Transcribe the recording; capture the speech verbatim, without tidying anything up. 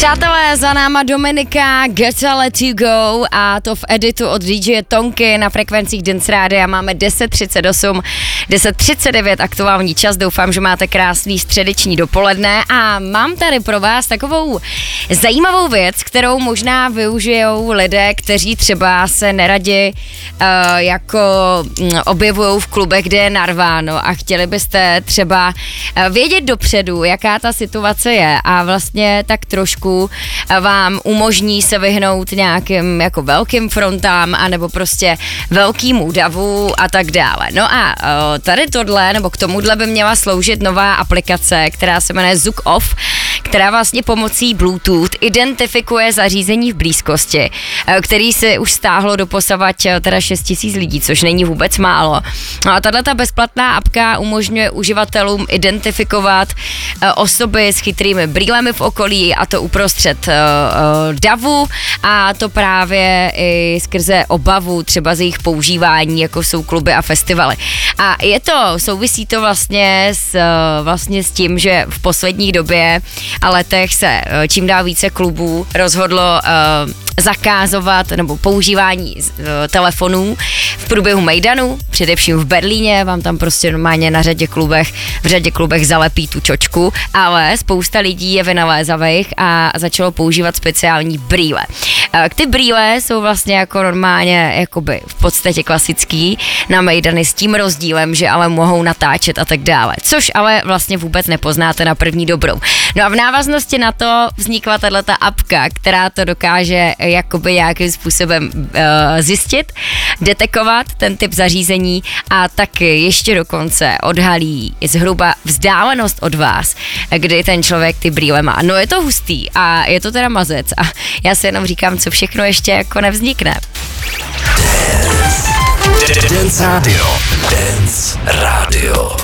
Přátelé, za náma Dominika, Get a Let You Go a to v editu od D J Tonky na frekvencích Dance Rádia. Máme deset třicet osm, deset třicet devět aktuální čas, doufám, že máte krásný středeční dopoledne a mám tady pro vás takovou zajímavou věc, kterou možná využijou lidé, kteří třeba se neradi uh, jako objevují v klubech, kde je narváno a chtěli byste třeba uh, vědět dopředu, jaká ta situace je a vlastně tak trošku vám umožní se vyhnout nějakým jako velkým frontám anebo prostě velkýmu davu a tak dále. No a tady tohle, nebo k tomuhle by měla sloužit nová aplikace, která se jmenuje Zvuk Off, která vlastně pomocí Bluetooth identifikuje zařízení v blízkosti, který si už stáhlo doposavad teda šest tisíc lidí, což není vůbec málo. No a tato bezplatná apka umožňuje uživatelům identifikovat osoby s chytrými brýlemi v okolí a to uprostřed uh, uh, davu a to právě i skrze obavu třeba z jejich používání, jako jsou kluby a festivaly. A je to, souvisí to vlastně s, uh, vlastně s tím, že v posledních době a letech se uh, čím dál více klubů rozhodlo uh, zakázovat nebo používání uh, telefonů v průběhu mejdanu, především v Berlíně, vám tam prostě normálně na řadě klubech, v řadě klubech zalepí tu čočku, ale spousta lidí je vynalézavých a začalo používat speciální brýle. Ty brýle jsou vlastně jako normálně jakoby v podstatě klasický na mejdany s tím rozdílem, že ale mohou natáčet a tak dále, což ale vlastně vůbec nepoznáte na první dobrou. No a v návaznosti na to vznikla tato apka, která to dokáže jakoby nějakým způsobem uh, zjistit, detekovat ten typ zařízení a taky ještě dokonce odhalí zhruba vzdálenost od vás, kdy ten člověk ty brýle má. No je to hustý a je to teda mazec a já si jenom říkám, co všechno ještě jako nevznikne. Dance Radio. Dance Radio.